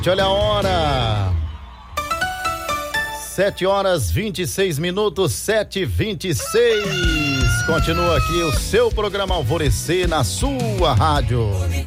Olha a hora. 7h26, 7h26. Continua aqui o seu programa Alvorecer na sua rádio.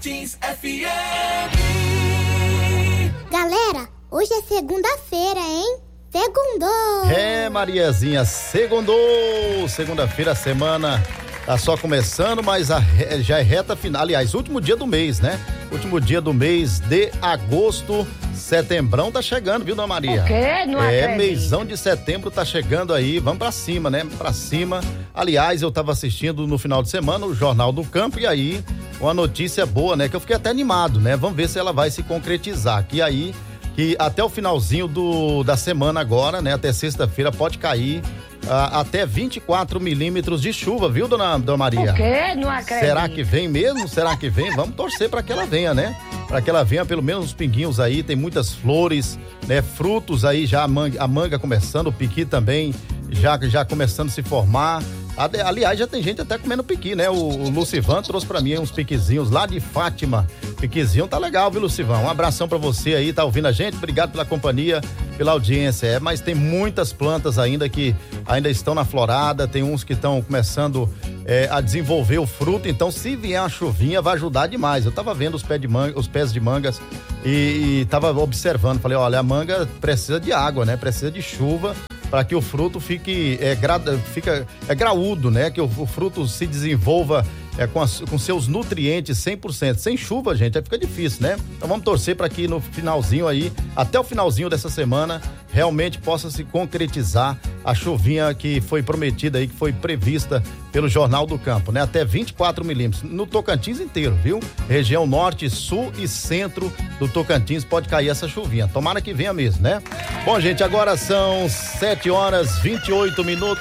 Galera, hoje é segunda-feira, hein? Segundou! É, Mariazinha, segundou! Segunda-feira, a semana tá só começando, mas já é reta final. Aliás, último dia do mês, né? Último dia do mês de agosto. Setembrão tá chegando, viu, dona Maria? O quê? Não acredito. Mêsão de setembro tá chegando aí. Vamos pra cima, né? Pra cima. Aliás, eu tava assistindo no final de semana o Jornal do Campo e aí uma notícia boa, né? Que eu fiquei até animado, né? Vamos ver se ela vai se concretizar. Que aí, que até o finalzinho da semana agora, né? Até sexta-feira pode cair até 24 milímetros de chuva, viu, dona Maria? O quê? Não acredito. Será que vem mesmo? Será que vem? Vamos torcer para que ela venha, né? Para que ela venha pelo menos uns pinguinhos aí, tem muitas flores, né? Frutos aí, já a manga começando, o piqui também já começando a se formar. Aliás, já tem gente até comendo piqui, né? O Lucivan trouxe pra mim uns piquizinhos lá de Fátima. Piquizinho tá legal, viu, Lucivan? Um abração pra você aí, tá ouvindo a gente? Obrigado pela companhia, pela audiência. Mas tem muitas plantas ainda que ainda estão na florada, tem uns que estão começando a desenvolver o fruto, então se vier uma chuvinha vai ajudar demais. Eu tava vendo os pés de mangas e tava observando, falei, olha, a manga precisa de água, né? Precisa de chuva para que o fruto fique graúdo, né? Que o fruto se desenvolva com seus nutrientes 100%. Sem chuva, gente, aí fica difícil, né? Então vamos torcer para que no finalzinho aí, até o finalzinho dessa semana, realmente possa se concretizar a chuvinha que foi prometida aí, que foi prevista pelo Jornal do Campo, né? Até 24 milímetros no Tocantins inteiro, viu? Região norte, sul e centro do Tocantins pode cair essa chuvinha. Tomara que venha mesmo, né? Bom, gente, agora são 7h28,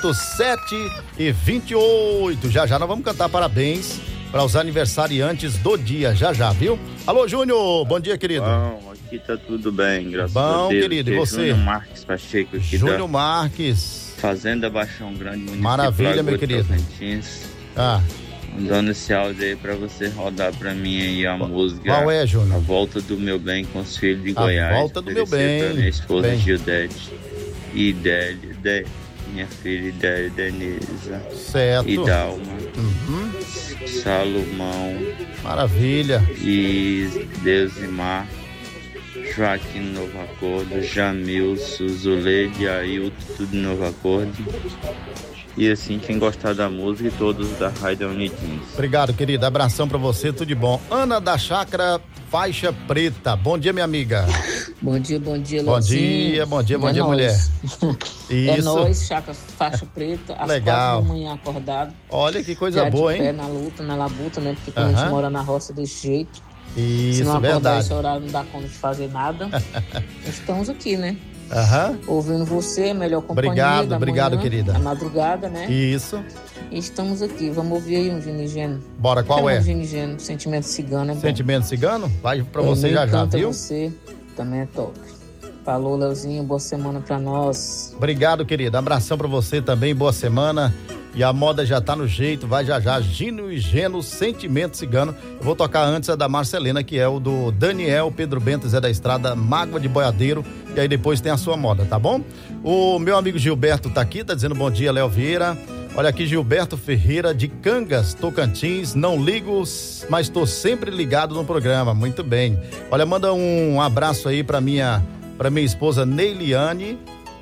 7h28. Já nós vamos cantar parabéns para os aniversariantes do dia, já, viu? Alô, Júnior, bom dia, querido. Bom, aqui tá tudo bem, graças a Deus. Bom, querido, e você? Júnior Marques Pacheco aqui. Júnior Marques. Fazenda Baixão Grande, município. Maravilha, meu querido. Tocantins. Mandando esse áudio aí pra você rodar pra mim aí a música. Qual é, Júnior? A Volta do Meu Bem com os filhos de Goiás. A Volta do Meu Bem. Pra minha esposa Gildete. E Délia, minha filha Délia Denisa. Certo. E Dalma. Salomão. Maravilha. E Deusimar. Joaquim Novo Acordo, Jamilson, Zuleide, Ailton, tudo Novo Acordo. E assim, quem gostar da música e todos da Rádio Unitins. Obrigado, querida. Abração pra você, tudo de bom. Ana da Chácara Faixa Preta. Bom dia, minha amiga. Bom dia, Lozinho. Bom dia, mulher. Isso. É nóis, Chácara Faixa Preta. Às legal. 4 da manhã acordado. Olha que coisa boa, hein? Pé na luta, na labuta, né? Porque quando a gente mora na roça desse jeito, isso, se não acordar verdade. esse horário não dá conta de fazer nada. Estamos aqui, né? Ouvindo você, melhor companhia. Obrigado, manhã, querida. Na madrugada, né? Isso. E estamos aqui. Vamos ouvir aí um Ginigeno. Bora, qual é? Um Ginigeno, Sentimento Cigano, é bom. Sentimento Cigano? Vai pra você já, viu? Você também é top. Falou, Leozinho, boa semana pra nós. Obrigado, querida. Abração pra você também, boa semana. E a moda já tá no jeito, vai já. Gino e Geno, Sentimento Cigano. Eu vou tocar antes a da Marcelena, que é o do Daniel Pedro Bento, Zé da Estrada, Mágoa de Boiadeiro. E aí depois tem a sua moda, tá bom? O meu amigo Gilberto tá aqui, tá dizendo bom dia, Léo Vieira. Olha aqui, Gilberto Ferreira de Cangas, Tocantins. Não ligo, mas tô sempre ligado no programa. Muito bem. Olha, manda um abraço aí pra minha esposa Neiliane.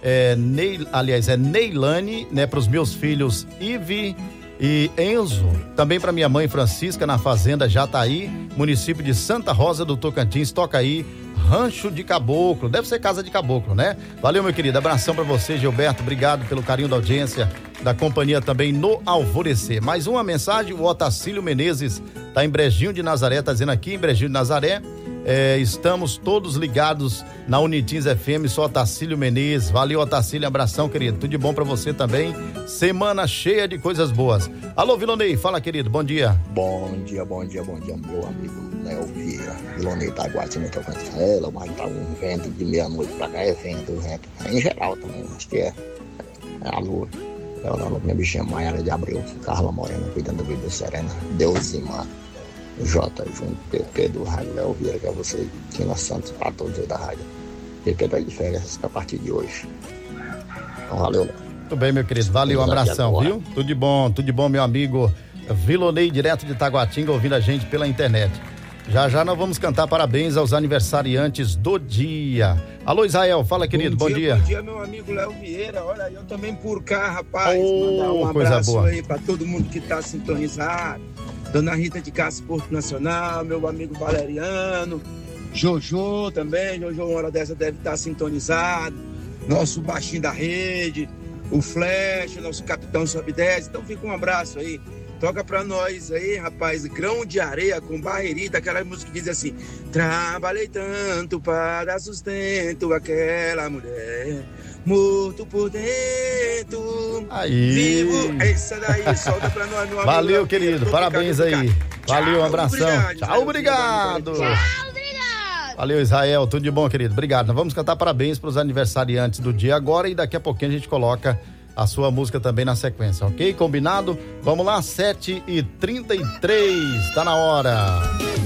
Neilane, né, para os meus filhos Ive e Enzo, também para minha mãe Francisca na fazenda Jataí, município de Santa Rosa do Tocantins. Toca aí Rancho de Caboclo, deve ser casa de caboclo, né? Valeu, meu querido, abração para você, Gilberto, obrigado pelo carinho da audiência, da companhia também no Alvorecer. Mais uma mensagem, o Otacílio Menezes tá em Brejinho de Nazaré, tá dizendo aqui em Brejinho de Nazaré. Estamos todos ligados na Unitins FM, sou Otacílio Menezes. Valeu, Otacílio, abração, querido, tudo de bom pra você também, semana cheia de coisas boas. Alô, Vilonei, fala, querido, bom dia. Bom dia, meu amigo Léo Vieira. Vilonei tá Guatina, Tocantins. Mas tá um vento de meia-noite pra cá, é vento. Em geral também, acho que é a lua. Minha bichinha Maiara de Abreu, Carla Morena, cuidando da vida serena, Deusimar. J. Junto, PP do Rádio Léo Vieira, que é você, Tina Santos, para todos aí da rádio. PP tá de férias a partir de hoje. Então, valeu, Léo. Tudo bem, meu querido, valeu, um abração, viu? Tudo de bom, meu amigo Vilonei, direto de Taguatinga, ouvindo a gente pela internet. Já nós vamos cantar parabéns aos aniversariantes do dia. Alô, Israel, fala, querido, bom dia. Bom dia, meu amigo Léo Vieira. Olha, eu também por cá, rapaz. Mandar um abraço boa aí pra todo mundo que tá sintonizado. Dona Rita de Castro, Porto Nacional, meu amigo Valeriano, Jojo também. Jojo, uma hora dessa deve estar sintonizado. Nosso baixinho da rede, o Flash, nosso capitão Sob 10. Então fica um abraço aí. Toca pra nós aí, rapaz, Grão de Areia com Barreirita, aquela música que diz assim: trabalhei tanto para dar sustento àquela mulher, morto por dentro. Aí. Vivo, essa daí, solta pra nós, meu amigo. Valeu, querido, parabéns aí. Valeu, um abração. Tchau, obrigado. Valeu, Israel, tudo de bom, querido, obrigado. Nós vamos cantar parabéns pros aniversariantes do dia agora e daqui a pouquinho a gente coloca a sua música também na sequência, ok? Combinado? Vamos lá, 7h33, tá na hora.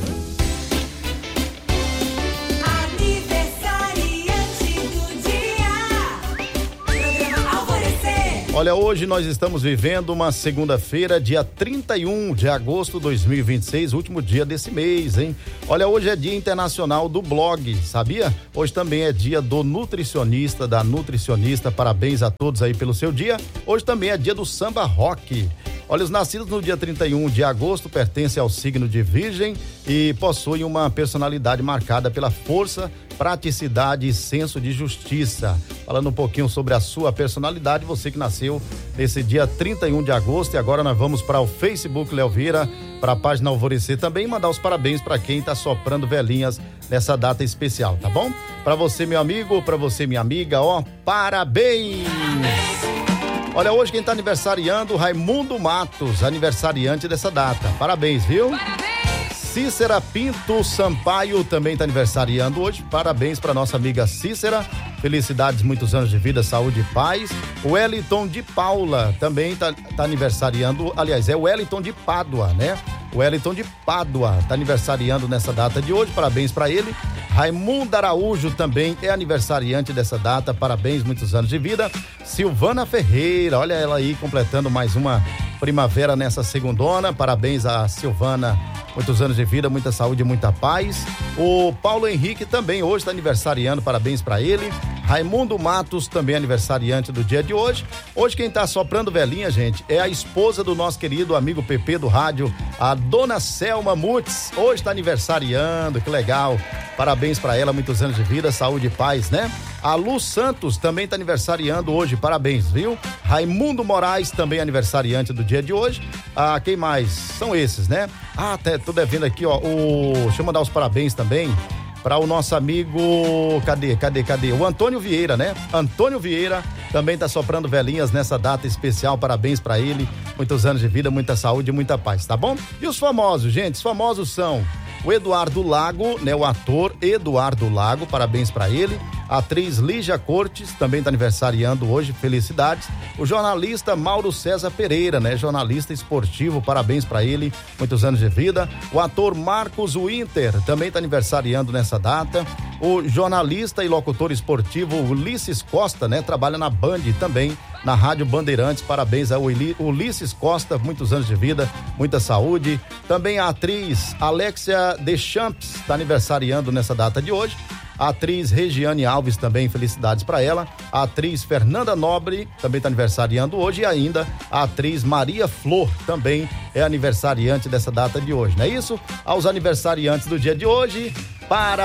Olha, hoje nós estamos vivendo uma segunda-feira, dia 31 de agosto de 2026, último dia desse mês, hein? Olha, hoje é dia internacional do blog, sabia? Hoje também é dia do nutricionista, da nutricionista, parabéns a todos aí pelo seu dia. Hoje também é dia do samba rock. Olha, os nascidos no dia 31 de agosto pertencem ao signo de Virgem e possuem uma personalidade marcada pela força, praticidade e senso de justiça. Falando um pouquinho sobre a sua personalidade, você que nasceu nesse dia 31 de agosto, e agora nós vamos para o Facebook Léo Vieira, para a página Alvorecer também, mandar os parabéns para quem está soprando velhinhas nessa data especial, tá bom? Para você, meu amigo, para você, minha amiga, ó, parabéns! Olha, hoje quem está aniversariando, Raimundo Matos, aniversariante dessa data. Parabéns, viu? Parabéns! Cícera Pinto Sampaio também está aniversariando hoje. Parabéns para nossa amiga Cícera. Felicidades, muitos anos de vida, saúde e paz. O Wellington de Paula também está aniversariando. Aliás, é o Wellington de Pádua, né? O Wellington de Pádua está aniversariando nessa data de hoje. Parabéns para ele. Raimundo Araújo também é aniversariante dessa data. Parabéns, muitos anos de vida. Silvana Ferreira, olha ela aí completando mais uma primavera nessa segundona. Parabéns a Silvana. Muitos anos de vida, muita saúde e muita paz. O Paulo Henrique também hoje está aniversariando, parabéns para ele. Raimundo Matos também aniversariante do dia de hoje. Hoje quem está soprando velhinha, gente, é a esposa do nosso querido amigo PP do rádio, a dona Selma Mutz. Hoje está aniversariando, que legal. Parabéns para ela, muitos anos de vida, saúde e paz, né? A Lu Santos também está aniversariando hoje, parabéns, viu? Raimundo Moraes também aniversariante do dia de hoje. Ah, quem mais? São esses, né? Ah, tô devendo aqui, ó, deixa eu mandar os parabéns também para o nosso amigo, cadê? O Antônio Vieira, né? Antônio Vieira também tá soprando velhinhas nessa data especial, parabéns para ele, muitos anos de vida, muita saúde e muita paz, tá bom? E os famosos, gente, os famosos são o Eduardo Lago, né? O ator Eduardo Lago, parabéns para ele. A atriz Lígia Cortes também está aniversariando hoje, felicidades. O jornalista Mauro César Pereira, né? Jornalista esportivo, parabéns para ele, muitos anos de vida. O ator Marcos Winter também está aniversariando nessa data. O jornalista e locutor esportivo Ulisses Costa, né? Trabalha na Band também, na Rádio Bandeirantes, parabéns ao Ulisses Costa, muitos anos de vida, muita saúde. Também a atriz Alexia Deschamps está aniversariando nessa data de hoje. A atriz Regiane Alves também, felicidades para ela. A atriz Fernanda Nobre também está aniversariando hoje. E ainda a atriz Maria Flor também é aniversariante dessa data de hoje, não é isso? Aos aniversariantes do dia de hoje, para